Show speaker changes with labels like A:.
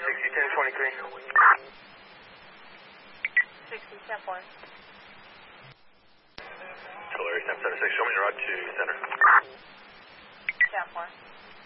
A: 60, 10, 23.
B: 60, 10, 4.
A: Tulare 1076, show me your rod to center.
B: 10, 4.